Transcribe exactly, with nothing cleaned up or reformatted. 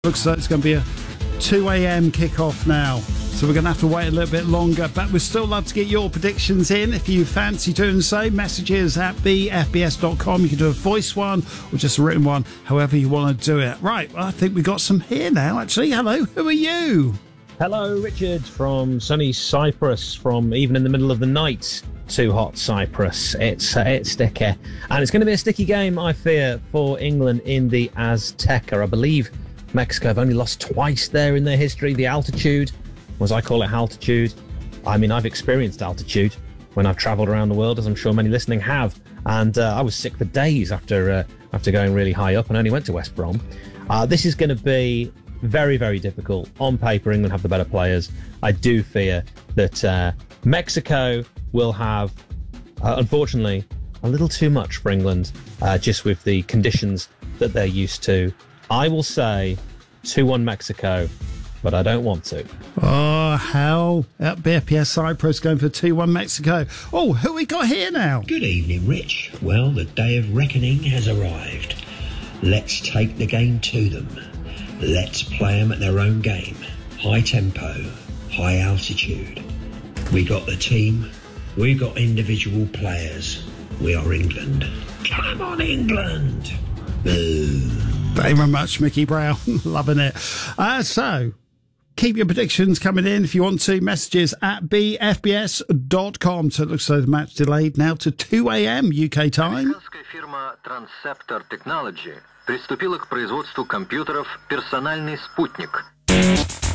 Looks like it's going to be a two a.m. kickoff now, so we're going to have to wait a little bit longer, but we'd still love to get your predictions in. If you fancy doing so, messages at b f b s dot com. You can do a voice one or just a written one, however you want to do it. Right, well, I think we've got some here now, actually. Hello, who are you? Hello, Richard from sunny Cyprus, from even in the middle of the night to hot Cyprus. It's uh, it's sticky, and it's going to be a sticky game, I fear, for England in the Azteca. I believe Mexico have only lost twice there in their history. The altitude, or as I call it, altitude. I mean, I've experienced altitude when I've travelled around the world, as I'm sure many listening have, and uh, I was sick for days after uh, after going really high up, and only went to West Brom. Uh, this is going to be very, very difficult. On paper, England have the better players. I do fear that uh, Mexico will have, uh, unfortunately, a little too much for England, uh, just with the conditions that they're used to. I will say two one Mexico, but I don't want to. Oh, hell. At B F P S Cyprus going for two one Mexico. Oh, who we got here now? Good evening, Rich. Well, the day of reckoning has arrived. Let's take the game to them. Let's play them at their own game. High tempo, high altitude. We got the team. We got individual players. We are England. Come on, England! Boom. Thank you very much, Mickey Brown. Loving it. Uh, so, keep your predictions coming in if you want to. Messages at b f b s dot com. So it looks like the match delayed now to two a.m. U K time. Американская фирма Transceptor Technology приступила к производству компьютеров «Персональный спутник».